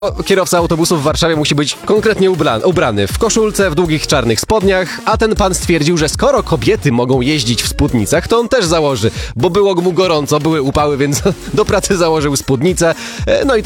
Kierowca autobusu w Warszawie musi być konkretnie ubrany w koszulce, w długich czarnych spodniach, a ten pan stwierdził, że skoro kobiety mogą jeździć w spódnicach, to on też założy, bo było mu gorąco, były upały, więc do pracy założył spódnicę. No i